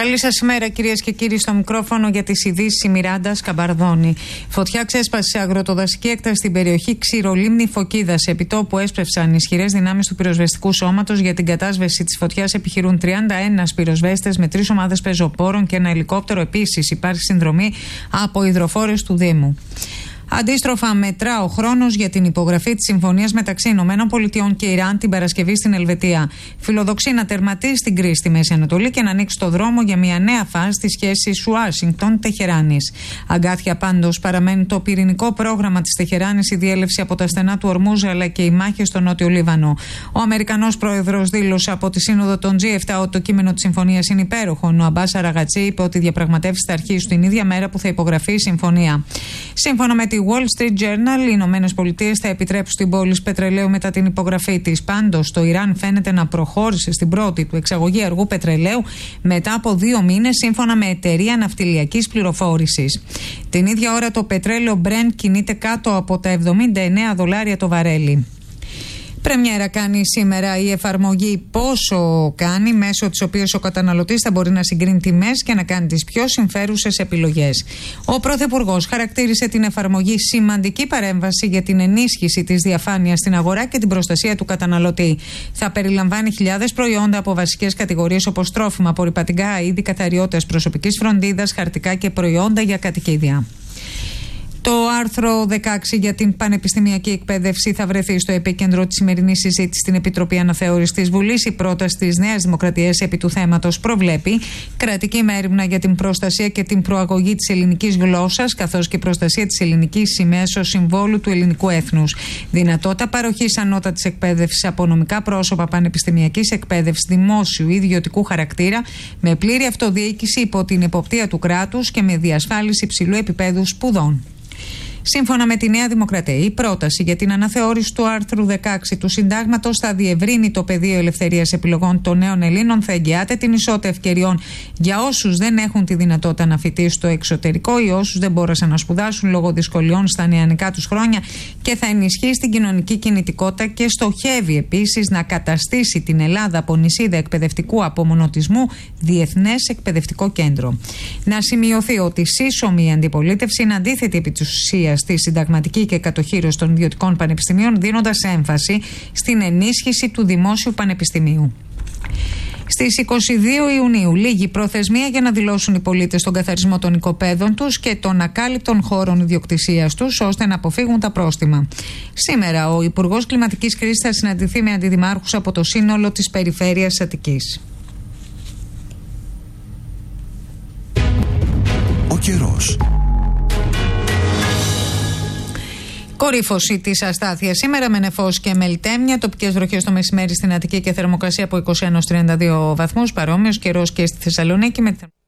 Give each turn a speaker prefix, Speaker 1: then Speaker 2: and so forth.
Speaker 1: Καλή σας ημέρα, κυρίες και κύριοι. Στο μικρόφωνο για τις ειδήσεις η Μιράντα Σκαμπαρδόνη. Φωτιά ξέσπασε σε αγροτοδασική έκταση στην περιοχή Ξηρολίμνη Φωκίδας. Επί τόπου έσπευσαν ισχυρές δυνάμεις του πυροσβεστικού σώματος. Για την κατάσβεση της φωτιάς επιχειρούν 31 πυροσβέστες με 3 ομάδες πεζοπόρων και ένα ελικόπτερο. Επίσης, υπάρχει συνδρομή από υδροφόρες του Δήμου. Αντίστροφα, μετρά ο χρόνος για την υπογραφή της συμφωνίας μεταξύ ΗΠΑ και Ιράν την Παρασκευή στην Ελβετία. Φιλοδοξεί να τερματίσει την κρίση στη Μέση Ανατολή και να ανοίξει το δρόμο για μια νέα φάση στις σχέσεις Ουάσιγκτον-Τεχεράνης. Αγκάθια πάντως παραμένει το πυρηνικό πρόγραμμα της Τεχεράνης, η διέλευση από τα στενά του Ορμούζ αλλά και οι μάχες στο Νότιο Λίβανο. Ο Αμερικανός πρόεδρος δήλωσε από τη Σύνοδο των G7 ότι το κείμενο της συμφωνίας είναι υπέροχο. Ο Αμπάς Αραγατσί είπε ότι οι διαπραγματεύσεις θα αρχίσουν την ίδια μέρα που θα υπογραφεί η συμφωνία. Σύμφωνα με τη Wall Street Journal, οι Ηνωμένες Πολιτείες θα επιτρέψουν στην πώληση πετρελαίου μετά την υπογραφή της. Πάντως, το Ιράν φαίνεται να προχώρησε στην πρώτη του εξαγωγή αργού πετρελαίου μετά από 2 μήνες, σύμφωνα με εταιρεία ναυτιλιακής πληροφόρησης. Την ίδια ώρα, το πετρέλαιο Brent κινείται κάτω από τα $79 το βαρέλι. Πρεμιέρα κάνει σήμερα η εφαρμογή Πόσο Κάνει, μέσω της οποίας ο καταναλωτής θα μπορεί να συγκρίνει τιμές και να κάνει τις πιο συμφέρουσες επιλογές. Ο Πρωθυπουργός χαρακτήρισε την εφαρμογή σημαντική παρέμβαση για την ενίσχυση της διαφάνειας στην αγορά και την προστασία του καταναλωτή. Θα περιλαμβάνει χιλιάδες προϊόντα από βασικές κατηγορίες όπως τρόφιμα, απορρυπαντικά, είδη καθαριότητας, προσωπικής φροντίδας, χαρτικά και προϊόντα για κατοικίδια. Το άρθρο 16 για την πανεπιστημιακή εκπαίδευση θα βρεθεί στο επίκεντρο της σημερινής συζήτησης στην Επιτροπή Αναθεώρησης της Βουλής. Η πρόταση της Νέας Δημοκρατίας επί του θέματος προβλέπει κρατική μέριμνα για την προστασία και την προαγωγή της ελληνικής γλώσσας, καθώς και προστασία της ελληνικής σημαίας ως συμβόλου του ελληνικού έθνους. Δυνατότητα παροχής ανώτατης εκπαίδευσης από νομικά πρόσωπα πανεπιστημιακής εκπαίδευσης δημόσιου ή ιδιωτικού χαρακτήρα, με πλήρη αυτοδιοίκηση υπό την εποπτεία του κράτους και με διασφάλιση υψηλού επίπεδου σπουδών. Σύμφωνα με τη Νέα Δημοκρατία, η πρόταση για την αναθεώρηση του άρθρου 16 του Συντάγματος θα διευρύνει το πεδίο ελευθερίας επιλογών των νέων Ελλήνων, θα εγγυάται την ισότητα ευκαιριών για όσους δεν έχουν τη δυνατότητα να φοιτήσουν στο εξωτερικό ή όσους δεν μπόρεσαν να σπουδάσουν λόγω δυσκολιών στα νεανικά τους χρόνια και θα ενισχύσει την κοινωνική κινητικότητα και στοχεύει επίσης να καταστήσει την Ελλάδα από νησίδα εκπαιδευτικού απομονωτισμού διεθνές εκπαιδευτικό κέντρο. Να σημειωθεί ότι η σύσσωμη αντιπολίτευση είναι αντίθετη επί της ουσίας στη συνταγματική και κατοχήρωση των ιδιωτικών πανεπιστημίων, δίνοντας έμφαση στην ενίσχυση του δημόσιου πανεπιστημίου. Στις 22 Ιουνίου λήγει προθεσμία για να δηλώσουν οι πολίτες τον καθαρισμό των οικοπαίδων τους και των ακάλυπτων χώρων ιδιοκτησίας τους, ώστε να αποφύγουν τα πρόστιμα. Σήμερα ο Υπουργός Κλιματικής Κρίσης θα συναντηθεί με αντιδημάρχους από το σύνολο της περιφέρειας Αττικής.
Speaker 2: Ο καιρός.
Speaker 1: Κορύφωση της αστάθειας σήμερα με νεφός και μελτέμια. Τοπικές βροχές το μεσημέρι στην Αττική και θερμοκρασία από 21 έως 32 βαθμούς. Παρόμοιος καιρός και στη Θεσσαλονίκη με